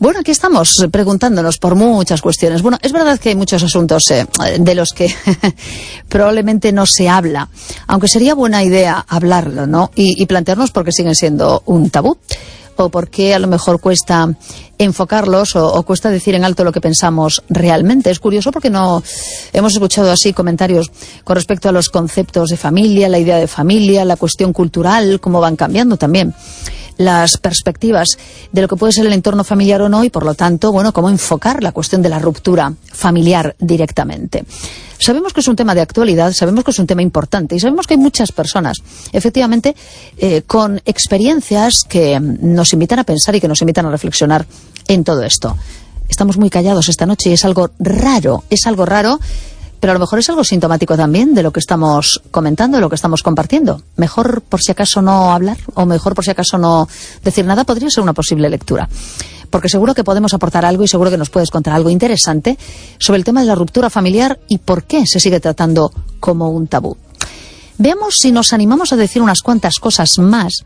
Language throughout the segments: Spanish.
Bueno, aquí estamos preguntándonos por muchas cuestiones. Bueno, es verdad que hay muchos asuntos de los que probablemente no se habla, aunque sería buena idea hablarlo, ¿no? Y plantearnos por qué siguen siendo un tabú, o por qué a lo mejor cuesta enfocarlos o cuesta decir en alto lo que pensamos realmente. Es curioso porque no hemos escuchado así comentarios con respecto a los conceptos de familia, la idea de familia, la cuestión cultural, cómo van cambiando también las perspectivas de lo que puede ser el entorno familiar o no, y por lo tanto, bueno, cómo enfocar la cuestión de la ruptura familiar directamente. Sabemos que es un tema de actualidad, sabemos que es un tema importante y sabemos que hay muchas personas, efectivamente, con experiencias que nos invitan a pensar y que nos invitan a reflexionar en todo esto. Estamos muy callados esta noche y es algo raro, pero a lo mejor es algo sintomático también de lo que estamos comentando, de lo que estamos compartiendo. Mejor por si acaso no hablar, o mejor por si acaso no decir nada, podría ser una posible lectura. Porque seguro que podemos aportar algo y seguro que nos puedes contar algo interesante sobre el tema de la ruptura familiar y por qué se sigue tratando como un tabú. Veamos si nos animamos a decir unas cuantas cosas más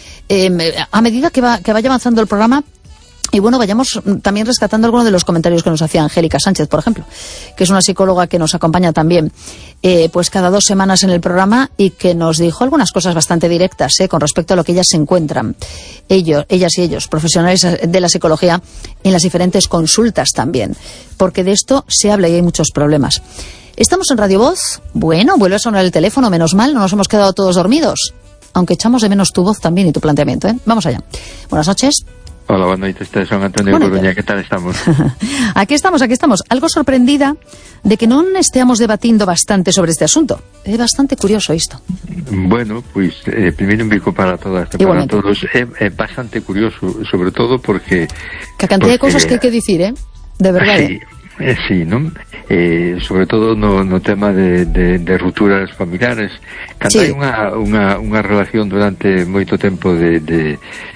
a medida que vaya avanzando el programa. Y bueno, vayamos también rescatando algunos de los comentarios que nos hacía Angélica Sánchez, por ejemplo, que es una psicóloga que nos acompaña también pues cada 2 semanas en el programa y que nos dijo algunas cosas bastante directas con respecto a lo que ellas se encuentran, ellas y ellos, profesionales de la psicología, en las diferentes consultas también, porque de esto se habla y hay muchos problemas. Estamos en Radio Voz. Bueno, vuelve a sonar el teléfono, menos mal, no nos hemos quedado todos dormidos, aunque echamos de menos tu voz también y tu planteamiento, ¿eh? Vamos allá. Buenas noches. Hola, buenas noches, son Antonio Coruña, ¿qué tal estamos? Aquí estamos, algo sorprendida de que non esteamos debatindo bastante sobre este asunto. É bastante curioso isto. Bueno, pues primeiro un bico para todas, para todos. É bastante curioso, sobre todo porque... Que a cantidad de cousas que hai que dicir, de verdade. Sí, non? Sobre todo no tema de rupturas familiares. Cando hai unha relación durante moito tempo de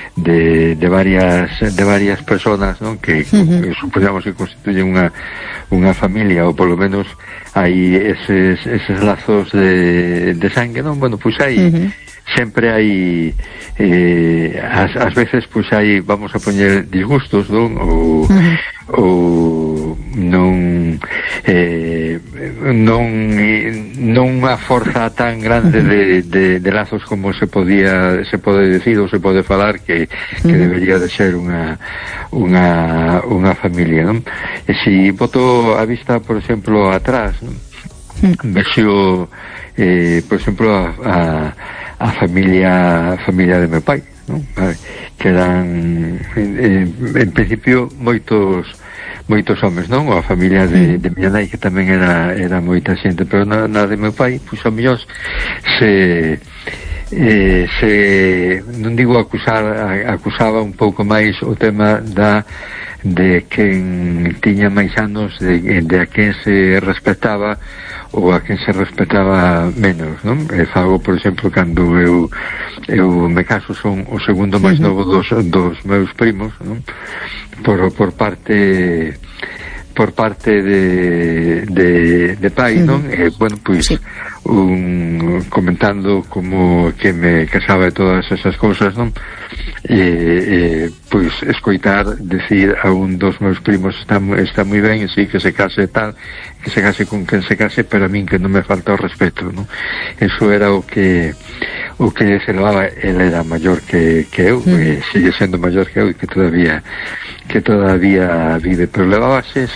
varias personas, ¿no? que supoñamos que constituyen unha familia, ou polo menos hai eses lazos de sangue, non? Bueno, pois hai sempre hai ás veces pois hai, vamos a poñer disgustos, non? Ou non unha forza tan grande de lazos como se pode decir ou se pode falar que debería de ser unha familia, non? E se boto a vista, por exemplo, atrás, non? Vexo por exemplo a familia de meu pai, non? Que eran en principio moitos homes, non? Ou a familia de miña nai, que tamén era moita xente, pero na de meu pai, pois a mellor se non digo acusaba un pouco máis o tema de quen tiña máis anos, de a quen se respetaba ou a quen se respetaba menos, non? Fago, por exemplo, cando eu me caso, son o segundo máis novo dos meus primos, non? Por parte de pai, non? Bueno, pois comentando como que me casaba e todas esas cousas, non? Pois escoitar decir a un dos meus primos está moi ben, e si que se case tal, que se case con quen se case, pero a min que non me falta o respeto, non? Eso era o que se levaba. Él era maior que eu, sigue sendo maior que eu, e que todavía vive, pero levábase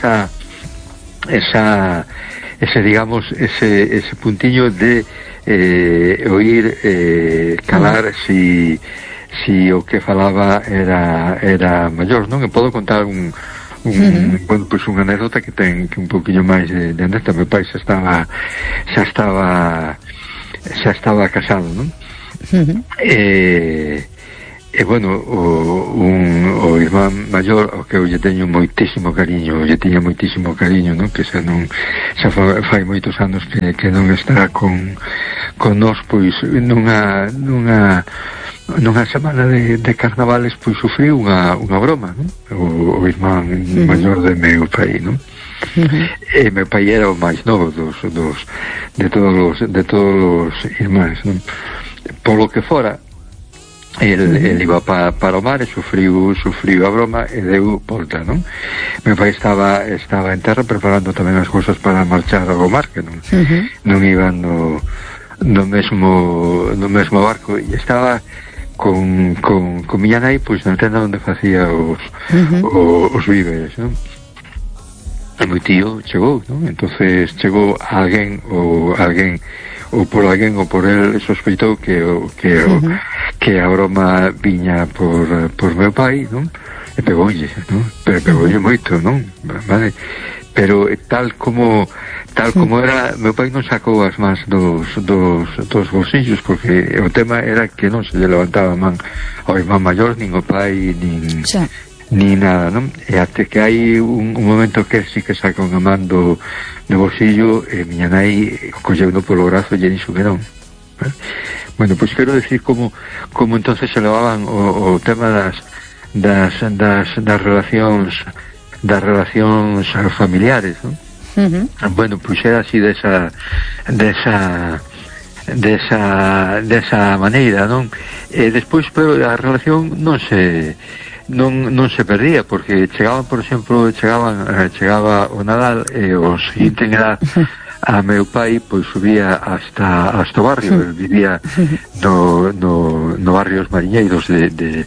ese digamos, ese puntiño de oír calar si o que falaba era maior, non? E podo contar bueno, pois unha anécdota que ten un poquinho máis de anécdota. Meu pai xa estaba casado, non? E bueno, o irmán maior, ao que eu lle teño moitísimo cariño, non? Que xa fai moitos anos que non está con nós, pois nunha semana de carnavales, pois sufriu unha broma, non? O irmán maior de meu pai, non? E meu pai era o máis novo de todos os irmáns, non? Polo que fora, el iba para o mar e sufriu a broma e deu volta, non? Meu pai estaba en terra preparando tamén as cousas para marchar ao mar, que non iban no mesmo barco, e estaba con miña nai pois na tenda onde facía os víveres, non? E meu tío chegou, non? Entonces chegou alguén ou por el sospeitou que a broma viña por meu pai, non? E pegoulle, non? Pero pegoulle moito, non? Vale? Pero tal como era, meu pai non sacou as mans dos bolsillos, porque o tema era que non se lle levantaba a man ao irmán maior, nin o pai, ni nada, non? E até que hai un momento que sí que saca unha man do bolsillo, e miña nai colleuno polo brazo e lle dixo que non. Bueno, pois quero decir como entonces se levaban o tema das relacións familiares, non? Bueno, pois era así desa maneira, non? E despois, pero a relación non se perdía, porque chegaba o Nadal e o seguinte era a meu pai, pois subía hasta o barrio. El vivía no barrio Os Mariñeiros de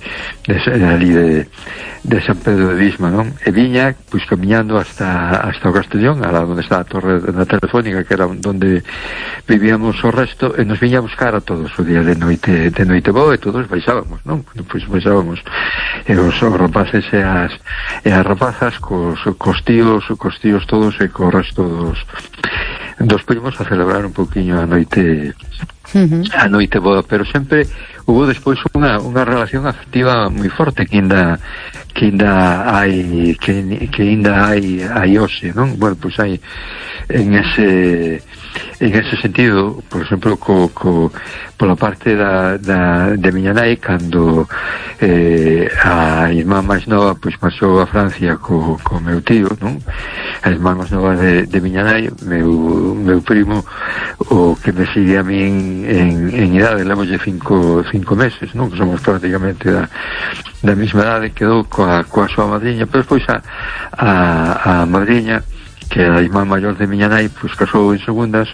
San Pedro de Visma, non? E viña, pois, camiñando hasta o Castellón, alá onde está a torre da Telefónica, que era onde vivíamos o resto, e nos viña a buscar a todos o día de noite boa, e todos baixábamos, non? Pois baixábamos, e os rapaces e as rapazas cos tíos todos, e co resto dos primos a celebrar un poquinho a noite boa, pero sempre hubo despois unha relación afectiva moi forte que ainda hai hoxe, non? Bueno, pois hai en ese sentido, por exemplo, pola parte de miña nai, cando a irmá máis nova pois marchou a Francia co meu tío, non? A irmá máis nova de miña nai, meu primo, o que me sigue a min en idade, levolle 5 meses, non? Que somos prácticamente da mesma idade, quedou coa súa madriña, pero despois a madriña, que era a irmá maior de miña nai, pois casou en segundas,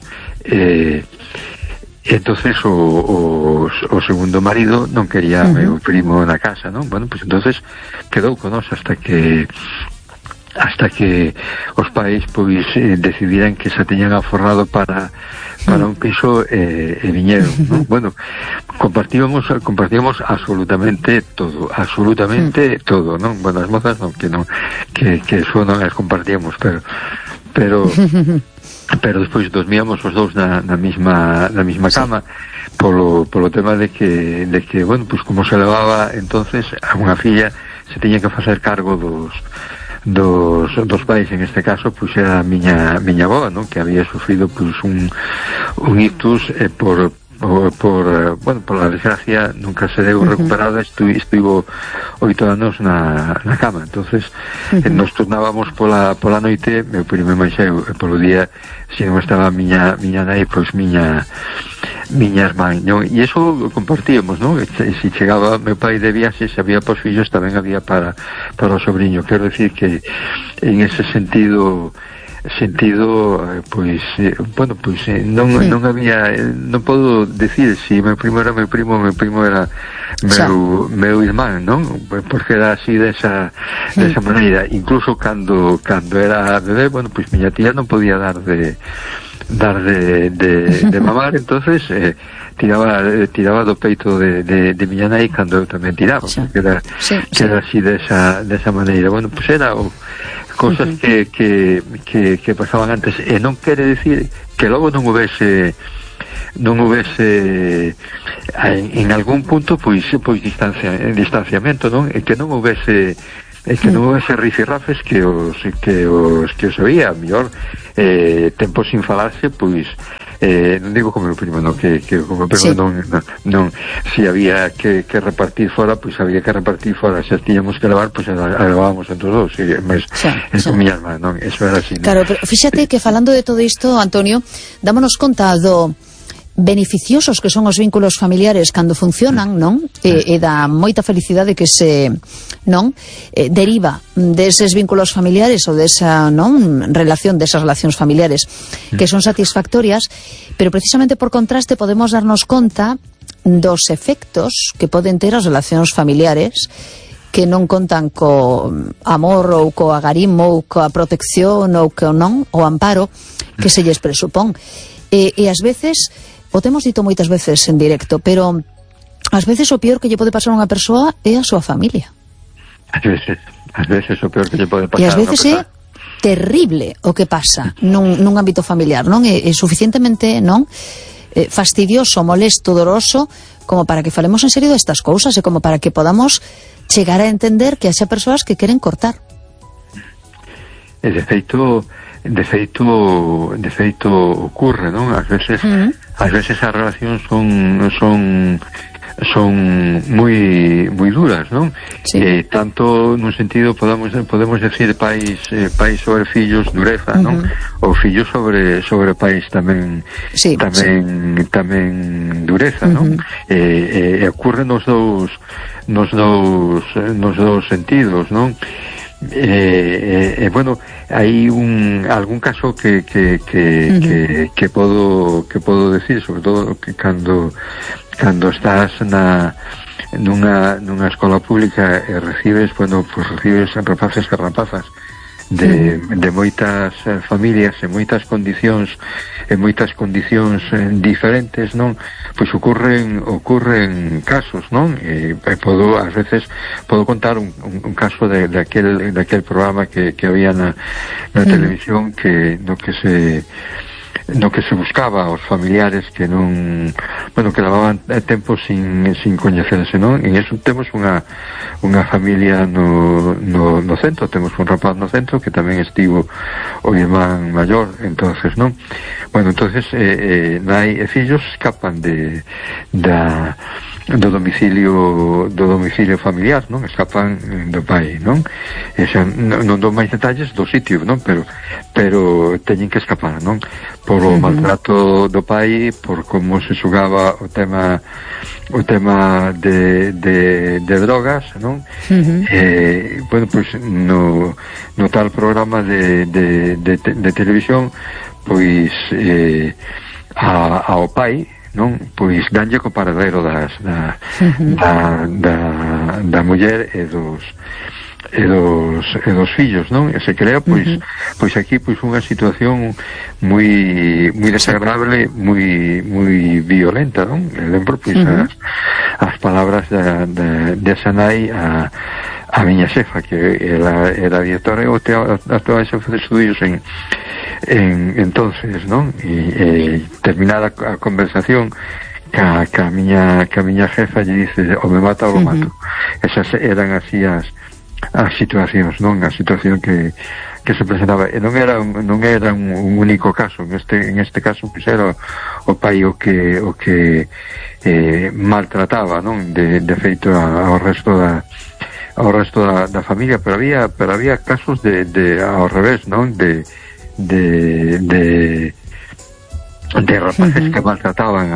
entonces o segundo marido non quería meu primo na casa, non? Bueno, pois entonces quedou con nós hasta que os pais pois decidiran que se teñan aforrado para un piso e viñeron, non? Bueno, compartíamos absolutamente todo, non? Bueno, as mozas non, que eso non as compartíamos, pero despois dormíamos os dous na mesma cama, polo tema de que bueno, pues como se levaba entonces a unha filla, se tiña que facer cargo dos pais, en este caso pues era a miña avoa, ¿no? Que había sufrido pues un ictus por la desgracia nunca se deu recuperada, estivo 8 anos na cama, entonces nos turnábamos pola noite, meu primo e máis eu, e polo día se non estaba miña nai, pois miña irmán, non? E iso compartíamos, non? E se chegaba meu pai de viaxe, se había pos fillos, tamén había para o sobrinho. Quero decir que en ese sentido pois non había, non podo decir se meu primo era meu primo era meu irmán, non? Porque era así desa maneira. Incluso cando era bebé, bueno, pois miña tía non podía dar de mamar, entonces tiraba do peito de miña nai cando eu tamén tiraba, que era así desa maneira. Bueno, pois era cosas que pasaban antes, e non quere decir que logo non houvese en algún punto pois distanciamento, non? E que non houvese rifirrafes que os oía, mellor tempo sin falarse, pois non digo como o primo, non, que como o primo non, se había que repartir fora, pois había que repartir fora, se tiñamos que levar, pois levábamos entre os dous, mas con miña irmá, non, eso era así, non? Claro, pero fíxate que falando de todo isto, Antonio, dámonos conta beneficiosos que son os vínculos familiares cando funcionan, non? E dá moita felicidade que se, non? Deriva deses vínculos familiares ou desa, non? Desas relacións familiares que son satisfactorias, pero precisamente por contraste podemos darnos conta dos efectos que poden ter as relacións familiares que non contan co amor ou co agarimo ou coa protección ou co non, o amparo que se lles presupón. E ás veces, o temos dito moitas veces en directo, pero ás veces o peor que lle pode pasar a unha persoa é a súa familia. Ás veces o peor que lle pode pasar. E ás veces é terrible o que pasa nun ámbito familiar, non? É suficientemente, non? Fastidioso, molesto, doloroso, como para que falemos en serio destas cousas e como para que podamos chegar a entender que haxa persoas que queren cortar. E de feito ocurre, non? Ás veces as relacións son moi duras, non? Sí. Tanto nun sentido podemos decir pais sobre fillos, dureza, non? Ou fillos sobre pais tamén, sí, tamén dureza, non? E ocurre nos dous sentidos, non? Bueno, hai algún caso que podo decir, sobre todo que cando estás nunha escola pública e recibes rapaces e rapazas de moitas familias e moitas condicións diferentes, non? Pois ocurren casos, non? Ás veces podo contar un caso daquel programa que había na televisión no que se buscaba aos familiares que non, bueno, que levaban tempo sin coñecerse, non? En eso temos unha familia no centro, temos un rapaz no centro que tamén estivo o irmán maior, entonces, non? Bueno, entonces nai e fillos escapan do domicilio familiar, non? Escapan do pai, non? Non dou máis detalles do sitio, non? Pero teñen que escapar, non? Por o maltrato do pai, por como se xogaba o tema de drogas, non? Bueno, pois no tal programa de televisión, pois ao pai, non? Pois danlle co paradero da muller e dos fillos, non? E se crea pois aquí pois unha situación moi desagradable, moi violenta, non? Lembro pois as palabras desa nai a miña xefa, que era directora e actuaba xefa de estudios entonces, non? E terminada a conversación ca miña jefa lle dice, o me mata ou o mato. Esas eran así as situacións, non? A situación que se presentaba, e non era un único caso. En este caso pois era o pai o que maltrataba, non? De feito ao resto da familia, pero había casos de ao revés, non? De rapaces que maltrataban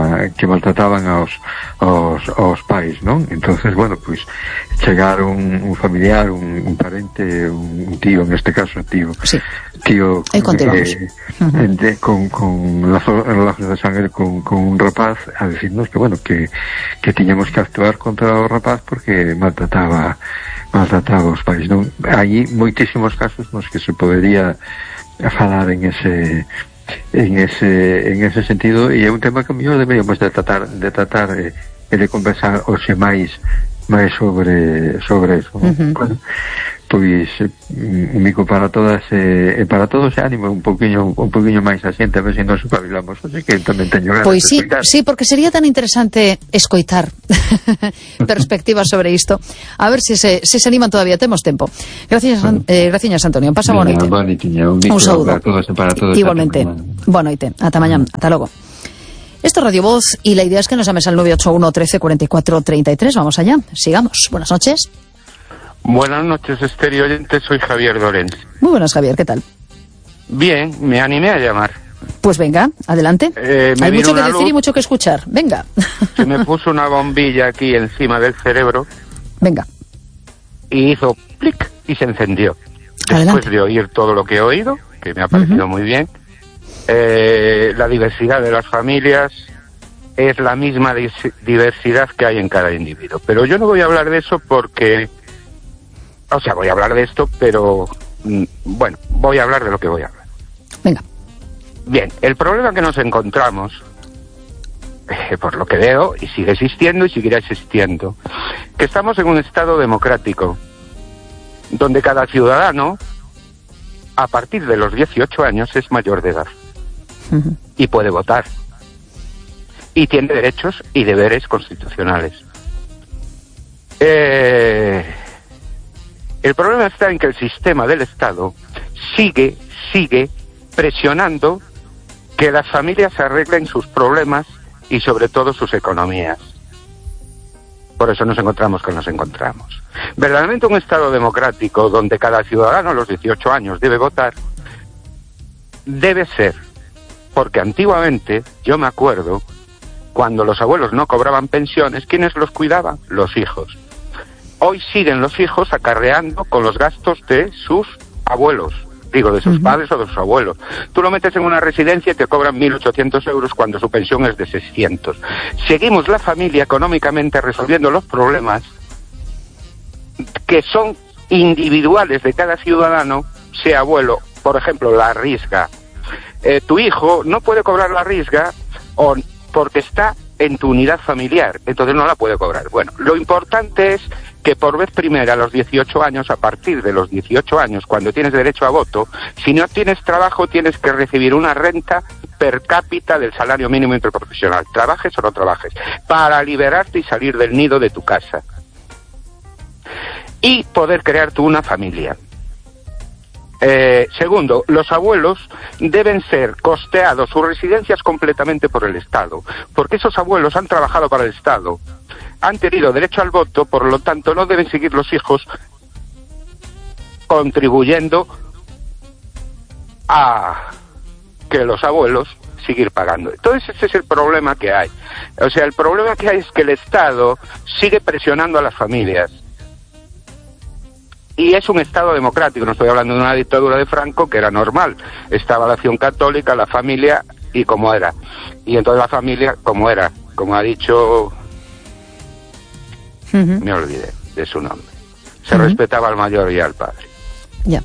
aos pais, non? Entonces, bueno, pois chegar un familiar, un parente, un tío, en este caso tío, sí. Tío con lazos de sangre con un rapaz a decirnos que, bueno, que tiñamos que actuar contra o rapaz porque maltrataba aos pais, non? Hai moitísimos casos nos que se podería falar en ese sentido, e é un tema que mellor deberíamos de tratar e de conversar hoxe máis sobre eso. Bueno, pois un bico para todas e para todos, e ánimo un poquinho máis a xente, a ver se nos espabilamos, así que tamén teño ganas pois de escoitar. Sí, porque sería tan interesante escoitar perspectivas sobre isto, a ver se se animan todavía, temos tempo. Gracias, Antonio, pasa boa noite. Un saúdo para todos. Igualmente, boa noite, ata mañá, ata logo. Esto es Radio Voz y la idea es que nos llames al 981 13 44 33. Vamos allá, sigamos. Buenas noches. Buenas noches, estéreo oyente, soy Javier Dorenz. Muy buenas, Javier, ¿qué tal? Bien, me animé a llamar. Pues venga, adelante. Hay mucho que decir y mucho que escuchar. Venga. Se me puso una bombilla aquí encima del cerebro. Venga. Y hizo clic y se encendió. Adelante. Después de oír todo lo que he oído, que me ha parecido muy bien, la diversidad de las familias es la misma diversidad que hay en cada individuo. Pero yo no voy a hablar de eso porque... O sea, voy a hablar de esto, pero... Bueno, voy a hablar de lo que voy a hablar. Venga. Bien, el problema que nos encontramos, por lo que veo, y sigue existiendo y seguirá existiendo, que estamos en un estado democrático, donde cada ciudadano, a partir de los 18 años, es mayor de edad. Y puede votar. Y tiene derechos y deberes constitucionales. El problema está en que el sistema del Estado sigue presionando que las familias arreglen sus problemas y sobre todo sus economías. Por eso nos encontramos que nos encontramos. Verdaderamente un Estado democrático donde cada ciudadano a los 18 años debe votar, debe ser, porque antiguamente, yo me acuerdo, cuando los abuelos no cobraban pensiones, ¿quiénes los cuidaban? Los hijos. Hoy siguen los hijos acarreando con los gastos de sus abuelos, digo, de sus padres o de sus abuelos. Tú lo metes en una residencia y te cobran 1.800 euros cuando su pensión es de 600. Seguimos la familia económicamente resolviendo los problemas que son individuales de cada ciudadano, sea abuelo, por ejemplo, la risga. Tu hijo no puede cobrar la risga porque está en tu unidad familiar, entonces no la puede cobrar. Bueno, lo importante es que por vez primera a los 18 años, a partir de los 18 años, cuando tienes derecho a voto, si no tienes trabajo tienes que recibir una renta per cápita del salario mínimo interprofesional, trabajes o no trabajes, para liberarte y salir del nido de tu casa. Y poder crear tú una familia. Segundo, los abuelos deben ser costeados sus residencias completamente por el Estado, porque esos abuelos han trabajado para el Estado, han tenido derecho al voto, por lo tanto no deben seguir los hijos contribuyendo a que los abuelos seguir pagando. Entonces ese es el problema que hay. O sea, el problema que hay es que el Estado sigue presionando a las familias. Y es un Estado democrático, no estoy hablando de una dictadura de Franco, que era normal. Estaba la acción católica, la familia, y como era. Y entonces la familia, como era, como ha dicho... Me olvidé de su nombre. Se respetaba al mayor y al padre. Ya.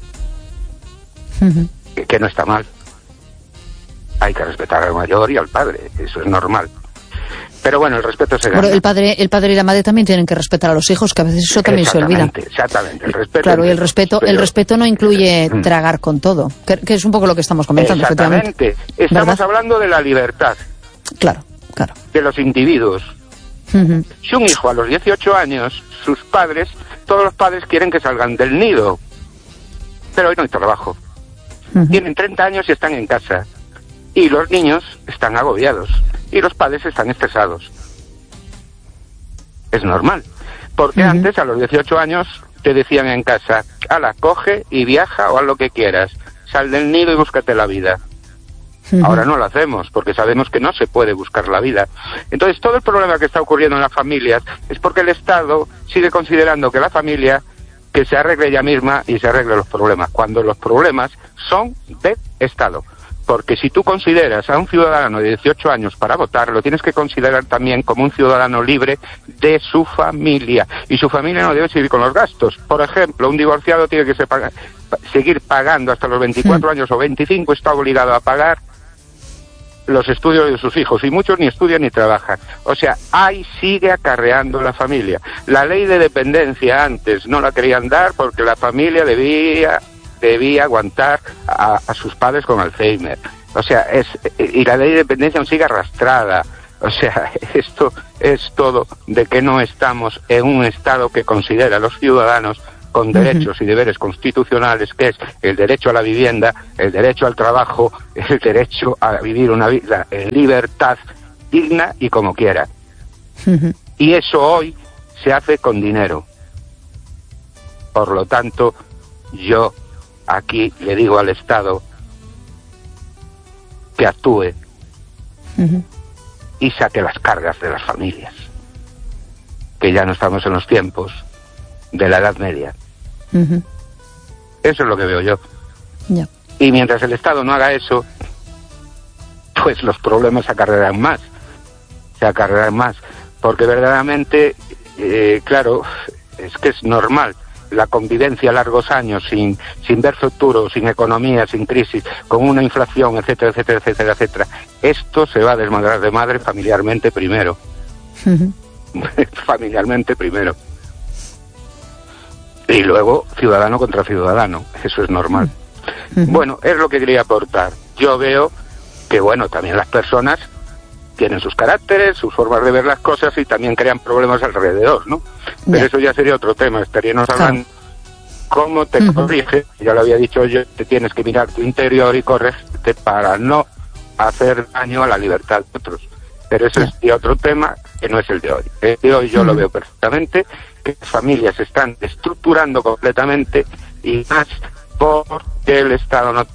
Que no está mal. Hay que respetar al mayor y al padre, eso es normal. Pero bueno, el respeto se gana. Bueno, el padre y la madre también tienen que respetar a los hijos, que a veces eso también se olvida. Exactamente, el respeto. Claro, y el respeto no incluye tragar con todo, que es un poco lo que estamos comentando. Exactamente. Estamos hablando de la libertad. Claro. De los individuos. Si un hijo a los 18 años, sus padres, todos los padres quieren que salgan del nido. Pero hoy no hay trabajo. Tienen 30 años y están en casa. Y los niños están agobiados. Y los padres están estresados. Es normal. Porque antes, a los 18 años, te decían en casa, ala, coge y viaja o haz lo que quieras. Sal del nido y búscate la vida. Ahora no lo hacemos, porque sabemos que no se puede buscar la vida. Entonces, todo el problema que está ocurriendo en las familias es porque el Estado sigue considerando que la familia, que se arregle ella misma y se arregle los problemas, cuando los problemas son del Estado. Porque si tú consideras a un ciudadano de 18 años para votar, lo tienes que considerar también como un ciudadano libre de su familia. Y su familia no debe seguir con los gastos. Por ejemplo, un divorciado tiene que seguir pagando hasta los 24 años o 25, está obligado a pagar los estudios de sus hijos. Y muchos ni estudian ni trabajan. O sea, ahí sigue acarreando la familia. La ley de dependencia antes no la querían dar porque la familia debía aguantar a sus padres con Alzheimer. O sea, y la ley de dependencia aún sigue arrastrada. O sea, esto es todo de que no estamos en un Estado que considera a los ciudadanos con derechos y deberes constitucionales, que es el derecho a la vivienda, el derecho al trabajo, el derecho a vivir una vida en libertad digna y como quiera. Y eso hoy se hace con dinero. Por lo tanto, yo aquí le digo al Estado, que actúe y saque las cargas de las familias, que ya no estamos en los tiempos de la Edad Media. Eso es lo que veo yo. Yeah. Y mientras el Estado no haga eso, pues los problemas se acarrearán más, porque verdaderamente, claro, es que es normal la convivencia a largos años sin ver futuro, sin economía, sin crisis, con una inflación, etcétera, etcétera, etcétera, etcétera. Esto se va a desmadrar de madre familiarmente primero. Familiarmente primero. Y luego ciudadano contra ciudadano, eso es normal. Bueno, es lo que quería aportar. Yo veo que, bueno, también las personas tienen sus caracteres, sus formas de ver las cosas y también crean problemas alrededor, ¿no? Pero eso ya sería otro tema, estaríamos hablando cómo te corriges, ya lo había dicho yo, te tienes que mirar tu interior y corregirte para no hacer daño a la libertad de otros. Pero eso es otro tema que no es el de hoy. El de hoy yo lo veo perfectamente, que las familias se están estructurando completamente y más porque el Estado no...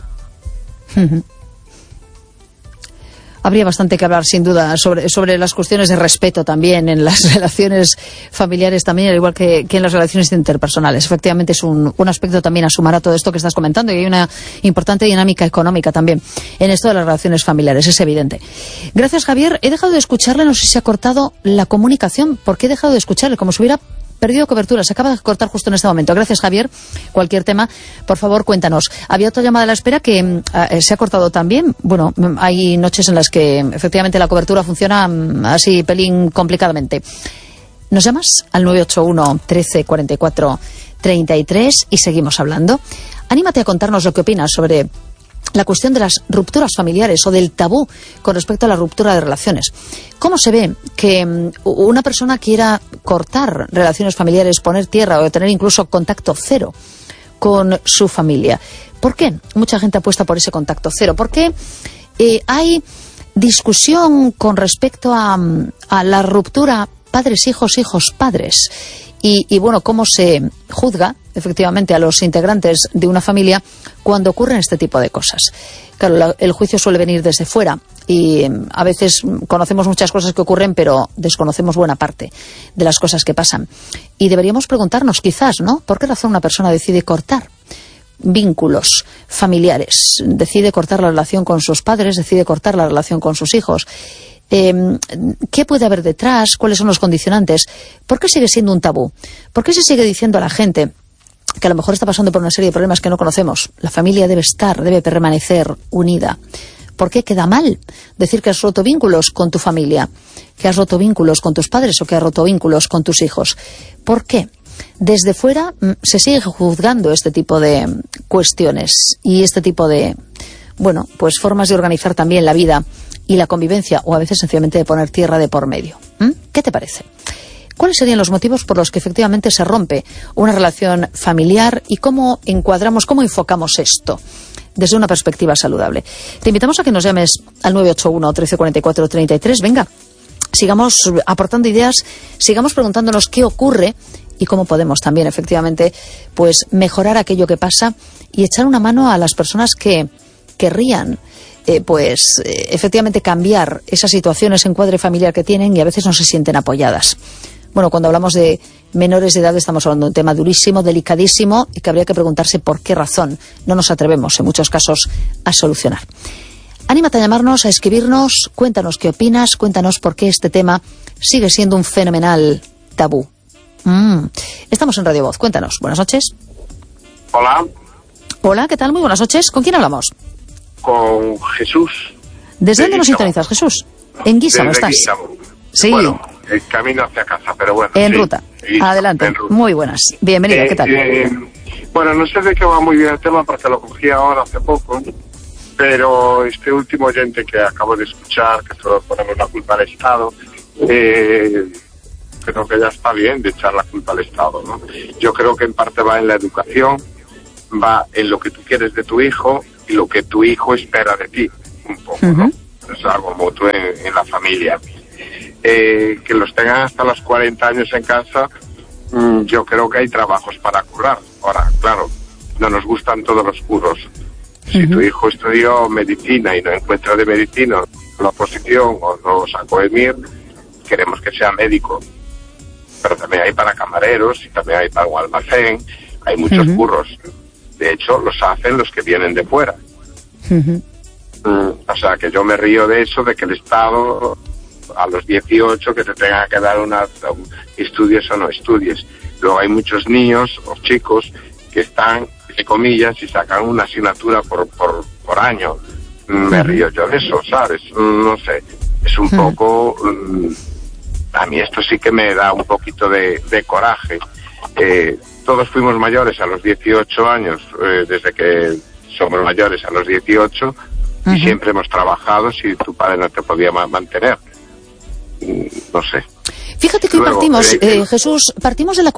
Habría bastante que hablar, sin duda, sobre las cuestiones de respeto también en las relaciones familiares también, al igual que en las relaciones interpersonales. Efectivamente, es un aspecto también a sumar a todo esto que estás comentando, y hay una importante dinámica económica también en esto de las relaciones familiares, es evidente. Gracias, Javier. He dejado de escucharle, no sé si se ha cortado la comunicación, porque he dejado de escucharle, como si hubiera perdido cobertura. Se acaba de cortar justo en este momento. Gracias, Javier. Cualquier tema, por favor, cuéntanos. Había otra llamada a la espera que se ha cortado también. Bueno, hay noches en las que efectivamente la cobertura funciona así pelín complicadamente. Nos llamas al 981 13 44 33 y seguimos hablando. Anímate a contarnos lo que opinas sobre la cuestión de las rupturas familiares o del tabú con respecto a la ruptura de relaciones. ¿Cómo se ve que una persona quiera cortar relaciones familiares, poner tierra o tener incluso contacto cero con su familia? ¿Por qué mucha gente apuesta por ese contacto cero? ¿Por qué hay discusión con respecto a la ruptura padres-hijos, hijos-padres? Y bueno, cómo se juzga efectivamente a los integrantes de una familia cuando ocurren este tipo de cosas. Claro, el juicio suele venir desde fuera y a veces conocemos muchas cosas que ocurren, pero desconocemos buena parte de las cosas que pasan. Y deberíamos preguntarnos quizás, ¿no?, ¿por qué razón una persona decide cortar vínculos familiares? Decide cortar la relación con sus padres, decide cortar la relación con sus hijos. ¿Qué puede haber detrás? ¿Cuáles son los condicionantes? ¿Por qué sigue siendo un tabú? ¿Por qué se sigue diciendo a la gente que a lo mejor está pasando por una serie de problemas que no conocemos? La familia debe permanecer unida. ¿Por qué queda mal decir que has roto vínculos con tu familia, que has roto vínculos con tus padres o que has roto vínculos con tus hijos? ¿Por qué? Desde fuera se sigue juzgando este tipo de cuestiones y este tipo de, bueno, pues formas de organizar también la vida y la convivencia, o a veces sencillamente de poner tierra de por medio. ¿Qué te parece? ¿Cuáles serían los motivos por los que efectivamente se rompe una relación familiar y cómo encuadramos, cómo enfocamos esto desde una perspectiva saludable? Te invitamos a que nos llames al 981 13 44 33. Venga, sigamos aportando ideas, sigamos preguntándonos qué ocurre y cómo podemos también efectivamente pues mejorar aquello que pasa y echar una mano a las personas que querrían efectivamente cambiar esa situación, ese encuadre familiar que tienen y a veces no se sienten apoyadas. Bueno, cuando hablamos de menores de edad estamos hablando de un tema durísimo, delicadísimo y que habría que preguntarse por qué razón no nos atrevemos en muchos casos a solucionar. Anímate a llamarnos, a escribirnos, cuéntanos qué opinas, cuéntanos por qué este tema sigue siendo un fenomenal tabú. Estamos en Radio Voz, cuéntanos. Buenas noches. Hola. Hola, ¿qué tal? Muy buenas noches. ¿Con quién hablamos? Con Jesús. ¿Desde dónde nos sintonizas, Jesús? En Guísamo estás. Guísamo. Sí. Bueno, el camino hacia casa, pero bueno. En ruta. Adelante. En ruta. Muy buenas. Bienvenida, ¿qué tal? Bueno, no sé de qué va muy bien el tema porque lo cogí ahora hace poco, pero este último oyente que acabo de escuchar, que solo ponemos la culpa al Estado, creo que ya está bien de echar la culpa al Estado, ¿no? Yo creo que en parte va en la educación, va en lo que tú quieres de tu hijo y lo que tu hijo espera de ti, un poco, ¿no? Es algo mutuo en la familia. Que los tengan hasta los 40 años en casa, yo creo que hay trabajos para currar. Ahora, claro, no nos gustan todos los curros, Si tu hijo estudió medicina y no encuentra de medicina la oposición o no sacó el MIR, queremos que sea médico. Pero también hay para camareros y también hay para un almacén, hay muchos curros. De hecho, los hacen los que vienen de fuera. O sea, que yo me río de eso, de que el Estado, a los 18, que te tenga que dar estudies o no estudies. Luego hay muchos niños o chicos que están, entre comillas, y sacan una asignatura por año. Me río yo de eso, ¿sabes? No sé, es un poco... a mí esto sí que me da un poquito de coraje. Todos fuimos mayores a los 18 años, desde que somos mayores a los 18, y siempre hemos trabajado si tu padre no te podía mantener. No sé. Fíjate que hoy partimos, Jesús, partimos de la